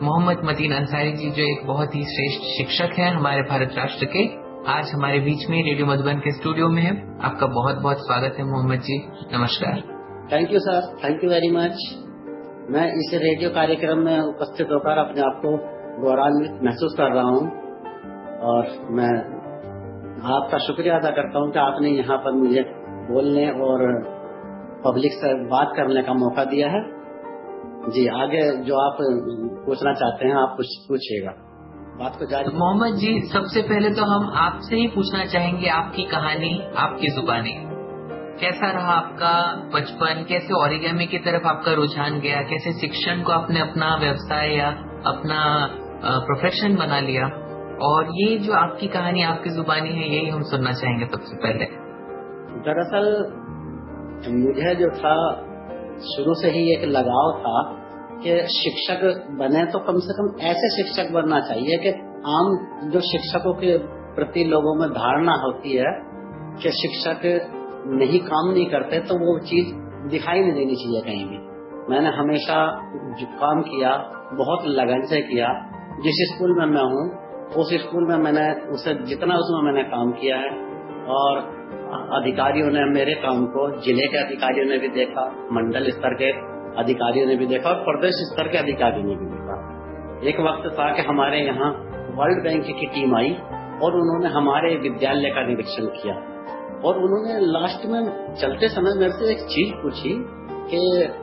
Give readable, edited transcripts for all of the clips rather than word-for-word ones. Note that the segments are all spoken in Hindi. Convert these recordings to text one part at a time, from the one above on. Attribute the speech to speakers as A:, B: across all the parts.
A: मोहम्मद मतीन अंसारी जी, जो एक बहुत ही श्रेष्ठ शिक्षक हैं हमारे भारत राष्ट्र के, आज हमारे बीच में रेडियो मधुबन के स्टूडियो में है। आपका बहुत बहुत स्वागत है मोहम्मद जी, नमस्कार।
B: Thank you sir, thank you very much. मैं इस रेडियो कार्यक्रम में उपस्थित होकर अपने आप को गौरवान्वित महसूस कर रहा हूँ और मैं आपका शुक्रिया अदा करता हूँ कि आपने यहाँ पर मुझे बोलने और पब्लिक से बात करने का मौका दिया है। जी, आगे जो आप पूछना चाहते हैं आप कुछ पूछिएगा, बात को जारी।
A: मोहम्मद जी, सबसे पहले तो हम आपसे ही पूछना चाहेंगे आपकी कहानी, आपकी जुबानी। कैसा रहा आपका बचपन, कैसे ओरिगामी की तरफ आपका रुझान गया, कैसे शिक्षण को आपने अपना व्यवसाय या अपना प्रोफेशन बना लिया, और ये जो आपकी कहानी, आपकी जुबानी है, यही हम सुनना चाहेंगे सबसे पहले।
B: दरअसल मुझे जो था शुरू से ही एक लगाव था कि शिक्षक बने तो कम से कम ऐसे शिक्षक बनना चाहिए कि आम जो शिक्षकों के प्रति लोगों में धारणा होती है कि शिक्षक नहीं काम नहीं करते, तो वो चीज दिखाई नहीं देनी चाहिए कहीं भी। मैंने हमेशा जो काम किया बहुत लगन से किया। जिस स्कूल में मैं हूँ उस स्कूल में मैंने उसे जितना उसमें मैंने काम किया है, और अधिकारियों ने मेरे काम को, जिले के अधिकारियों ने भी देखा, मंडल स्तर के अधिकारियों ने भी देखा और प्रदेश स्तर के अधिकारियों ने भी देखा। एक वक्त था कि हमारे यहाँ वर्ल्ड बैंक की टीम आई और उन्होंने हमारे विद्यालय का निरीक्षण किया और उन्होंने लास्ट में चलते समय मेरे से एक चीज पूछी कि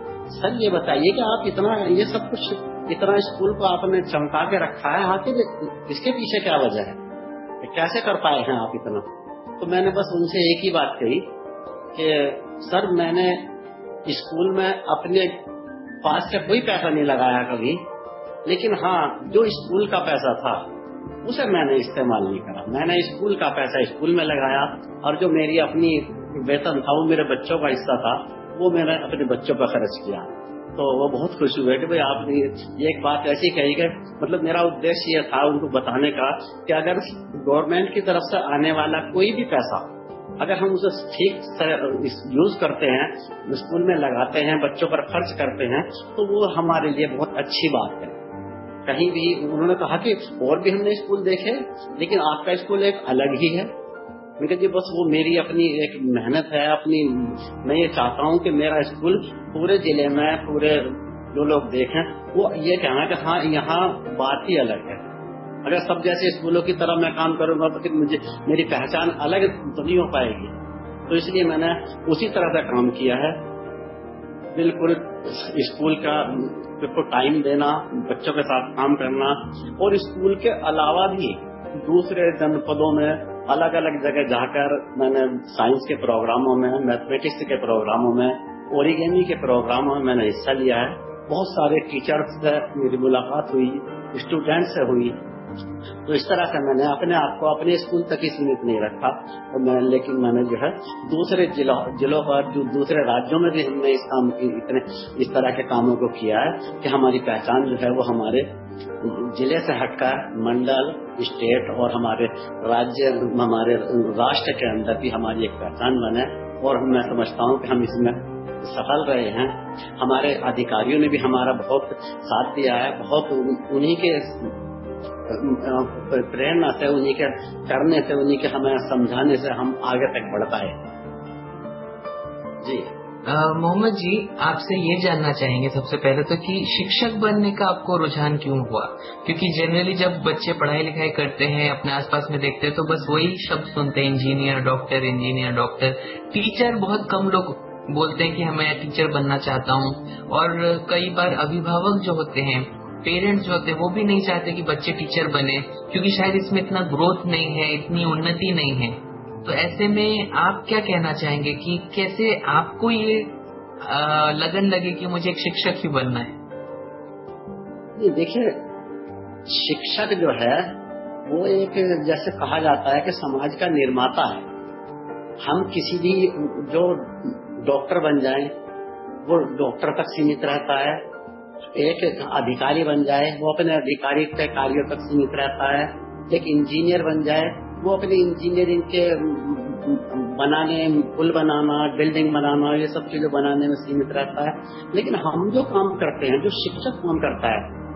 B: सर ये बताइए कि आप इतना ये सब कुछ, इतना स्कूल को आपने चमका के रखा है, आखिर इसके पीछे क्या वजह है, कैसे कर पाए हैं आप इतना? तो मैंने बस उनसे एक ही बात कही कि सर मैंने स्कूल में अपने पास से कोई पैसा नहीं लगाया कभी, लेकिन हाँ जो स्कूल का पैसा था उसे मैंने इस्तेमाल नहीं करा। मैंने स्कूल का पैसा स्कूल में लगाया और जो मेरी अपनी वेतन था वो मेरे बच्चों का हिस्सा था, वो मैंने अपने बच्चों पर खर्च किया। तो वो बहुत खुश हुए कि भाई आपने ये एक बात ऐसी कही कि मतलब मेरा उद्देश्य ये था उनको बताने का कि अगर गवर्नमेंट की तरफ से आने वाला कोई भी पैसा अगर हम उसे ठीक से यूज करते हैं, स्कूल में लगाते हैं, बच्चों पर खर्च करते हैं, तो वो हमारे लिए बहुत अच्छी बात है। कहीं भी उन्होंने कहा कि और भी हमने स्कूल देखे लेकिन आपका स्कूल एक अलग ही है। मैंने कहा जी बस वो मेरी अपनी एक मेहनत है, अपनी मैं ये चाहता हूँ कि मेरा स्कूल पूरे जिले में, पूरे जो लोग देखें वो ये कहना कि हाँ यहाँ बात ही अलग है। अगर सब जैसे स्कूलों की तरह मैं काम करूंगा तो फिर मुझे मेरी पहचान अलग तो नहीं हो पाएगी। तो इसलिए मैंने उसी तरह का काम किया है, बिल्कुल स्कूल का बिल्कुल टाइम देना, बच्चों के साथ काम करना, और स्कूल के अलावा भी दूसरे जनपदों में अलग अलग जगह जाकर मैंने साइंस के प्रोग्रामों में, मैथमेटिक्स के प्रोग्रामों में, ओरिगेमी के प्रोग्रामों में मैंने हिस्सा लिया है। बहुत सारे टीचर्स से मेरी मुलाकात हुई, स्टूडेंट से हुई। तो इस तरह से मैंने अपने आप को अपने स्कूल तक ही सीमित नहीं रखा, और लेकिन मैंने जो है दूसरे जिलों पर, जो दूसरे राज्यों में भी हमने इस काम की इस तरह के कामों को किया है कि हमारी पहचान जो है वो हमारे जिले से हटकर मंडल, स्टेट और हमारे राज्य, हमारे राष्ट्र के अंदर भी हमारी एक पहचान बने। और मैं समझता हूँ कि हम इसमें सफल रहे हैं। हमारे अधिकारियों ने भी हमारा बहुत साथ दिया है, बहुत उन्हीं के प्रेरणा से, उन्हीं के करने से, उन्हीं के हमें समझाने से हम आगे तक बढ़ पाए। जी
A: मोहम्मद जी, आपसे ये जानना चाहेंगे सबसे पहले तो कि शिक्षक बनने का आपको रुझान क्यों हुआ? क्योंकि जनरली जब बच्चे पढ़ाई लिखाई करते हैं, अपने आसपास में देखते हैं, तो बस वही शब्द सुनते हैं, engineer doctor, engineer doctor. Teacher बहुत कम लोग बोलते हैं कि मैं टीचर बनना चाहता हूँ। और कई बार अभिभावक जो होते हैं, पेरेंट्स जो होते हैं, वो भी नहीं चाहते कि बच्चे टीचर बने, क्योंकि शायद इसमें इतना ग्रोथ नहीं है, इतनी उन्नति नहीं है। तो ऐसे में आप क्या कहना चाहेंगे कि कैसे आपको ये लगन लगे कि मुझे एक शिक्षक ही बनना है?
B: देखिए, शिक्षक जो है वो एक, जैसे कहा जाता है कि समाज का निर्माता है। हम किसी भी जो डॉक्टर बन जाए वो डॉक्टर तक सीमित रहता है, एक अधिकारी बन जाए वो अपने अधिकारी के कार्यों तक सीमित रहता है, एक इंजीनियर बन जाए वो अपने इंजीनियरिंग के बनाने, पुल बनाना, बिल्डिंग बनाना, ये सब चीजें बनाने में सीमित रहता है। लेकिन हम जो काम करते हैं, जो शिक्षक काम करता है,